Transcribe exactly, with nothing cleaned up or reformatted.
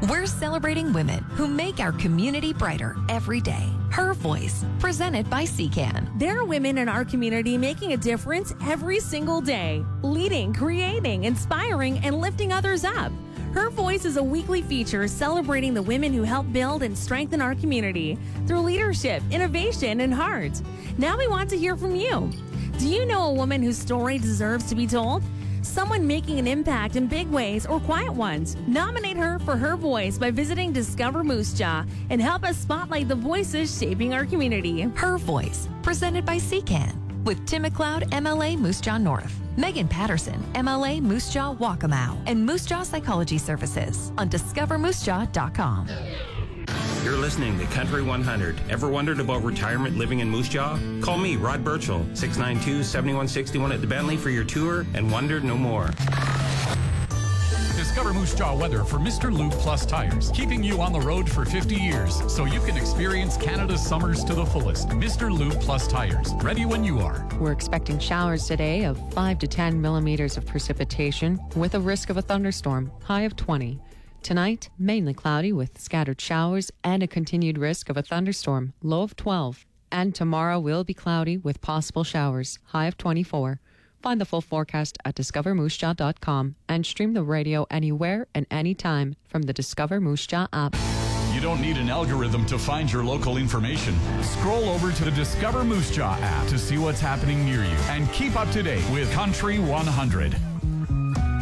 We're celebrating women who make our community brighter every day. Her Voice, presented by C CAN. There are women in our community making a difference every single day, leading, creating, inspiring, and lifting others up. Her Voice is a weekly feature celebrating the women who help build and strengthen our community through leadership, innovation, and heart. Now we want to hear from you. Do you know a woman whose story deserves to be told? Someone making an impact in big ways or quiet ones. Nominate her for Her Voice by visiting Discover Moose Jaw and help us spotlight the voices shaping our community. Her Voice, presented by C CAN, with Tim McLeod, M L A Moose Jaw North, Megan Patterson, M L A Moose Jaw Waccamaw, and Moose Jaw Psychology Services on discover moose jaw dot com. You're listening to Country one hundred. Ever wondered about retirement living in Moose Jaw? Call me, Rod Birchall, six nine two, seven one six one at the Bentley for your tour and wonder no more. Discover Moose Jaw weather for Mister Lube Plus tires, keeping you on the road for fifty years so you can experience Canada's summers to the fullest. Mister Lube Plus tires, ready when you are. We're expecting showers today of five to ten millimeters of precipitation with a risk of a thunderstorm, high of twenty. Tonight, mainly cloudy with scattered showers and a continued risk of a thunderstorm, low of twelve. And tomorrow will be cloudy with possible showers, high of twenty-four. Find the full forecast at discover moose jaw dot com and stream the radio anywhere and anytime from the Discover Moose Jaw app. You don't need an algorithm to find your local information. Scroll over to the Discover Moose Jaw app to see what's happening near you and keep up to date with Country one hundred.